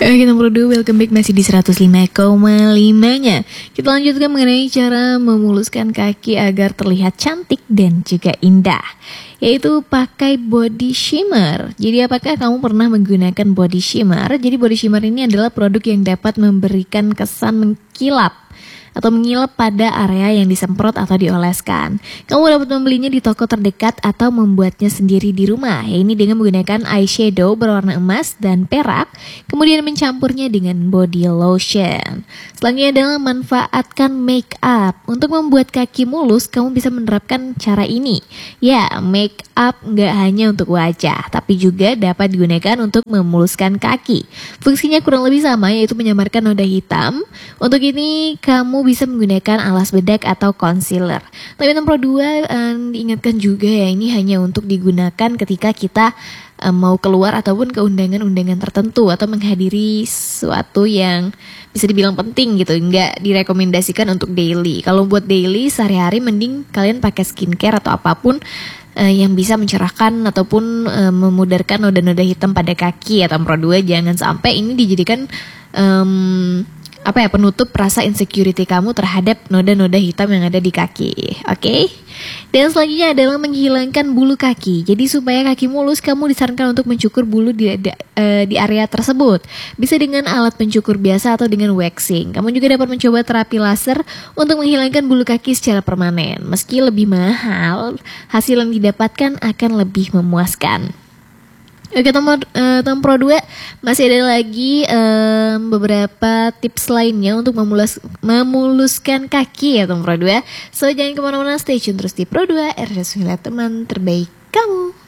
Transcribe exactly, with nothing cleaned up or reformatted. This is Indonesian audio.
Oke, nomor dua, welcome back, masih di seratus lima koma lima-nya. Kita lanjutkan mengenai cara memuluskan kaki agar terlihat cantik dan juga indah, yaitu pakai body shimmer. Jadi apakah kamu pernah menggunakan body shimmer? Jadi body shimmer ini adalah produk yang dapat memberikan kesan mengkilap atau mengilap pada area yang disemprot atau dioleskan. Kamu dapat membelinya di toko terdekat atau membuatnya sendiri di rumah, yaitu dengan menggunakan eyeshadow berwarna emas dan perak, kemudian mencampurnya dengan body lotion. Selanjutnya adalah manfaatkan make up. Untuk membuat kaki mulus, kamu bisa menerapkan cara ini. Ya, make up nggak hanya untuk wajah, tapi juga dapat digunakan untuk memuluskan kaki. Fungsinya kurang lebih sama, yaitu menyamarkan noda hitam. Untuk ini, kamu bisa menggunakan alas bedak atau concealer. Tapi nomor dua, um, diingatkan juga ya, ini hanya untuk digunakan ketika kita um, mau keluar ataupun ke undangan-undangan tertentu atau menghadiri sesuatu yang bisa dibilang penting gitu. Nggak direkomendasikan untuk daily. Kalau buat daily sehari-hari, mending kalian pakai skincare atau apapun Uh, yang bisa mencerahkan ataupun uh, memudarkan noda-noda hitam pada kaki. Atau nomor dua, jangan sampai ini dijadikan um, apa ya, penutup rasa insecurity kamu terhadap noda-noda hitam yang ada di kaki. Oke, okay? Dan selanjutnya adalah menghilangkan bulu kaki. Jadi supaya kaki mulus, kamu disarankan untuk mencukur bulu di, di, uh, di area tersebut. Bisa dengan alat pencukur biasa atau dengan waxing. Kamu juga dapat mencoba terapi laser untuk menghilangkan bulu kaki secara permanen. Meski lebih mahal, hasil yang didapatkan akan lebih memuaskan. Oke, nomor uh, nomor dua, masih ada lagi um, beberapa tips lainnya untuk memulus, memuluskan kaki ya nomor dua. So jangan kemana-mana, stay tune terus di Pro dua, R S sembilan teman terbaik kamu.